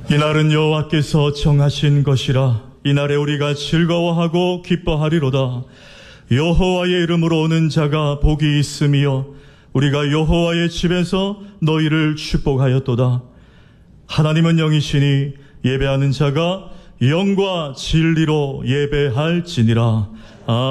이날은 여호와께서 정하신 것이라. 이날에 우리가 즐거워하고 기뻐하리로다. 여호와의 이름으로 오는 자가 복이 있으며 우리가 여호와의 집에서 너희를 축복하였도다. 하나님은 영이시니 예배하는 자가 영과 진리로 예배할지니라.